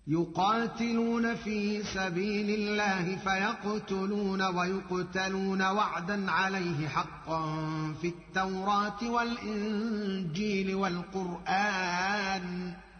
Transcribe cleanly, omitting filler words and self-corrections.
يقاتلون في سبيل الله فيقتلون ويقتلون وعدا عليه حقا في التوراة والإنجيل والقرآن